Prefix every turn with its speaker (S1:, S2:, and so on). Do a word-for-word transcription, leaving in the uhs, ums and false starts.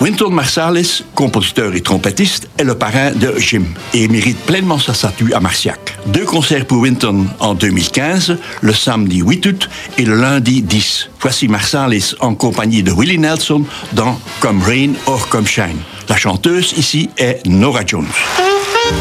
S1: Wynton Marsalis, compositeur et trompettiste, est le parrain de Jim et mérite pleinement sa statue à Marciac. Deux concerts pour Wynton en deux mille quinze, le samedi huit août et le lundi dix. Voici Marsalis en compagnie de Willie Nelson dans Come Rain or Come Shine. La chanteuse ici est Norah Jones.